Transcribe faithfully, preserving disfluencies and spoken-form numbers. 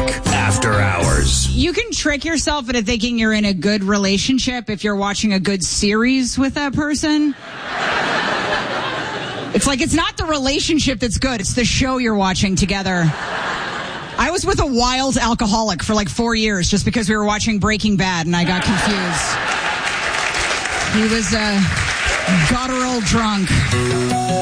Rock After Hours. You can trick yourself into thinking you're in a good relationship if you're watching a good series with that person. It's like, it's not the relationship that's good, it's the show you're watching together. I was with a wild alcoholic for like four years just because we were watching Breaking Bad and I got confused. He was a guttural drunk.